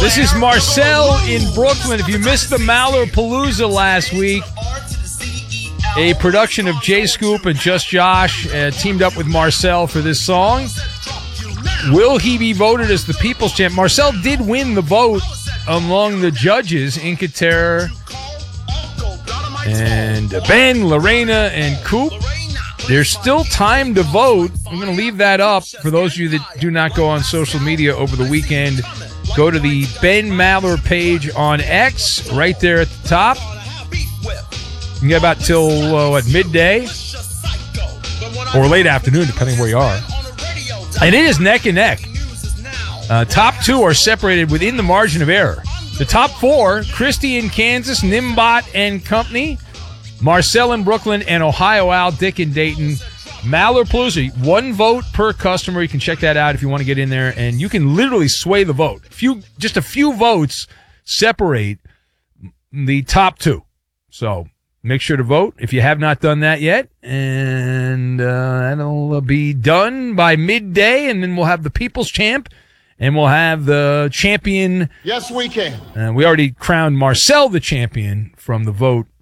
This is Marcel in Brooklyn. If you missed the Mallerpalooza last week, a production of J Scoop and Just Josh teamed up with Marcel for this song. Will he be voted as the People's Champ? Marcel did win the vote among the judges, Incaterra and Ben, Lorena, and Coop. There's still time to vote. I'm going to leave that up for those of you that do not go on social media over the weekend. Go to the Ben Maller page on X, right there at the top. You get about till midday or late afternoon, depending where you are. And it is neck and neck. Top two are separated within the margin of error. The top four, Christy in Kansas, Nimbot and Company, Marcel in Brooklyn, and Ohio Al, Dick in Dayton. Mallerpalooza, 1 vote per customer. You can check that out if you want to get in there, and you can literally sway the vote. Just a few votes separate the top two. So make sure to vote if you have not done that yet, and that'll be done by midday, and then we'll have the People's Champ, and we'll have the champion. Yes, we can. We already crowned Marcel the champion from the vote